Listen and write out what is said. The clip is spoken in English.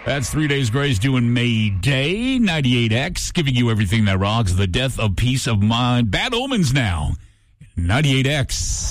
That's 3 Days Grace doing May Day. 98X, giving you everything that rocks. The death of peace of mind. Bad Omens now. 98X.